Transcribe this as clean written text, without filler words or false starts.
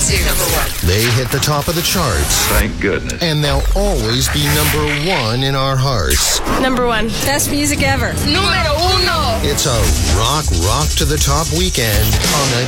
2. Number 1. They hit the top of the charts. Thank goodness. And they'll always be number 1 in our hearts. Number 1. Best music ever. Número 1. It's a rock to the top weekend on